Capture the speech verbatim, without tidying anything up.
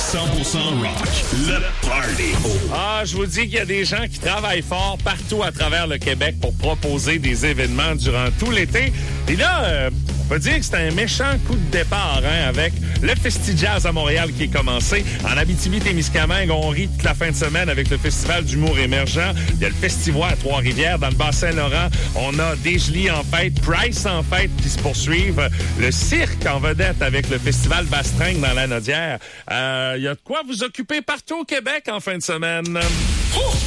cent pour cent rock, le party. Ah, je vous dis qu'il y a des gens qui travaillent fort partout à travers le Québec pour proposer des événements durant tout l'été. Et là, euh, on peut dire que c'est un méchant coup de départ, hein, avec le Festi-Jazz à Montréal qui est commencé. En Abitibi-Témiscamingue, on rit toute la fin de semaine avec le Festival d'humour émergent. Il y a le Festivois à Trois-Rivières. Dans le Bas-Saint-Laurent, on a Desjely en fête, Price en fête qui se poursuivent. Le cirque en vedette avec le Festival Bastringue dans la Nodière. Il euh, y a de quoi vous occuper partout au Québec en fin de semaine. Oh!